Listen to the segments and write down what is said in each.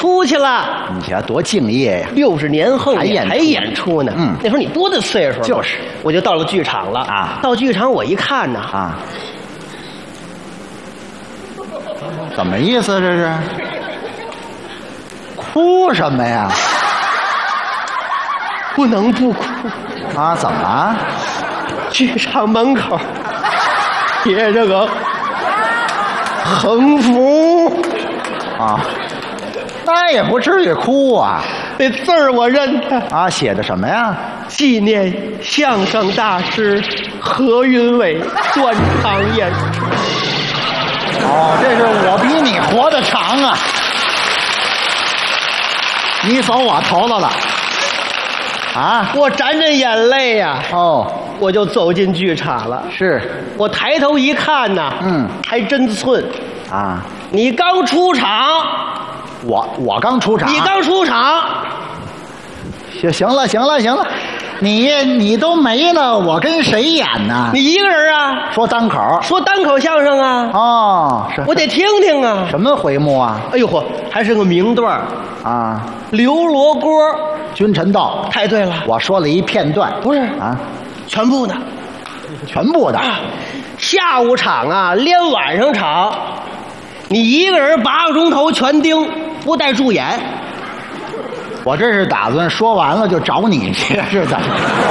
出去了。 你瞧多敬业呀 ！60年后还演出呢。 嗯， 那时候你多大岁数？ 就是， 我就到了剧场了啊。 到剧场我一看呢， 啊，怎么意思这是？哭什么呀？ 不能不哭啊！怎么？ 剧场门口贴着个横幅啊，那也不至于哭啊。 那字儿我认得啊，写的什么呀？ 纪念相声大师何云伟专场演出。 哦，这是我比你活得长啊！你走我头子了啊！ 我沾着眼泪呀！ 哦， 我就走进剧场了。 是我抬头一看呐，还真寸啊！ 你刚出场， 我刚出场， 你刚出场。 行了，你都没了，我跟谁演呢？ 你一个人啊？ 说单口相声啊？ 哦，是， 我得听听啊。 什么回目啊？ 哎呦嚯，还是个名段啊！ 刘罗锅， 君臣道。 太对了， 我说了一片段， 不是啊， 全部的。下午场啊，连晚上场，你一个人8个钟头全盯，不带助演。 我这是打算说完了就找你去，是怎么？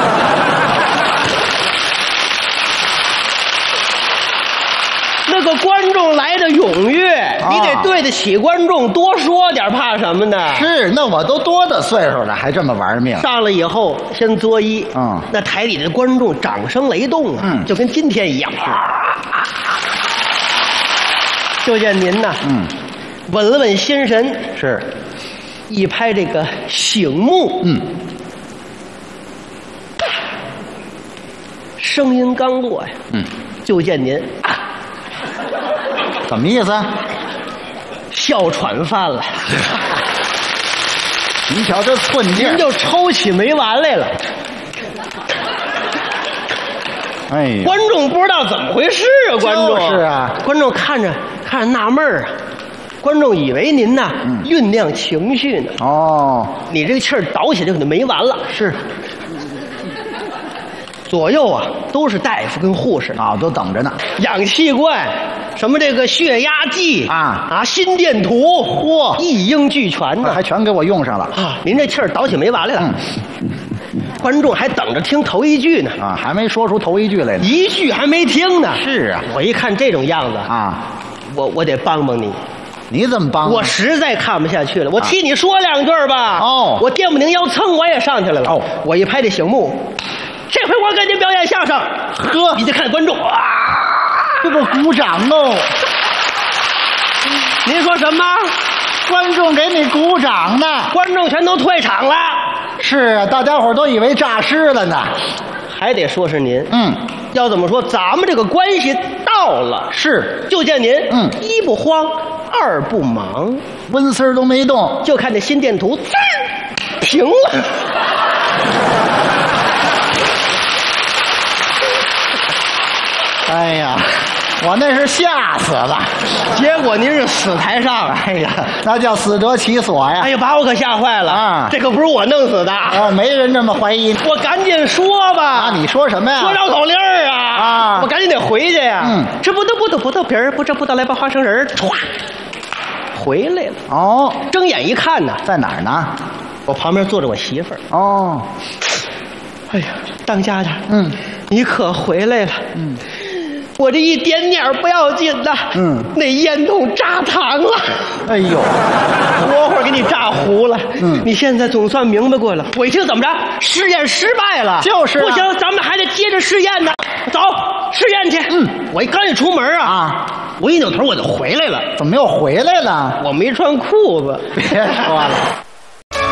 那个观众来的踊跃，你得对得起观众，多说点，怕什么呢？ 是，那我都多大岁数了，还这么玩命？ 上来以后先作揖，那台里的观众掌声雷动啊，就跟今天一样。就见您呐，稳了稳心神， 是。 一拍这个醒目，声音刚落呀，就见您， 怎么意思？ 哮喘犯了。 你瞧这寸劲， 您就抽起没完来了。 哎呀， 观众不知道怎么回事啊，观众是啊， 观众看着纳闷啊。观众以为您呐酝酿情绪呢。哦，你这个气儿倒起来可就没完了。 是， 左右啊都是大夫跟护士啊，都等着呢。 氧气罐，什么这个血压计心电图，嚯，一应俱全呢， 还全给我用上了啊！您这气儿倒起没完来了。观众还等着听头一句呢， 啊，还没说出头一句来呢， 一句还没听呢。 是啊， 我一看这种样子啊， 我得帮帮你。 你怎么帮？ 我实在看不下去了，我替你说两句吧。 哦， 我电不宁腰蹭我也上去来了。哦，我一拍这醒目，这回我给您表演相声。 呵， 你再看观众，哇， 这个鼓掌哦。 您说什么？ 观众给你鼓掌呢？ 观众全都退场了。 是啊，大家伙都以为诈尸了呢。 还得说是您。要怎么说？咱们这个关系到了， 是， 就见您，一不慌，二不忙， 温丝都没动， 就看这心电图，滋儿平了。 哎呀，我那是吓死了， 结果您是死台上， 哎呀，那叫死得其所呀！ 哎呀，把我可吓坏了啊！这可不是我弄死的啊，没人这么怀疑。 我赶紧说吧！ 啊，你说什么呀？ 说绕口令啊！我赶紧得回去呀！吃葡萄皮儿，不吃葡萄来把花生仁儿，歘，回来了。 哦， 睁眼一看呢， 在哪儿呢？ 我旁边坐着我媳妇儿。 哦， 哎呀，当家的，你可回来了。我这一点点不要紧的，那烟筒炸膛了， 哎呦， 活活给你炸糊了。你现在总算明白过了。我一听怎么着，试验失败了， 就是不行，咱们还得接着试验呢。走，试验去。我刚一出门我一扭头我就回来了。 怎么又回来了？ 我没穿裤子。 别说了。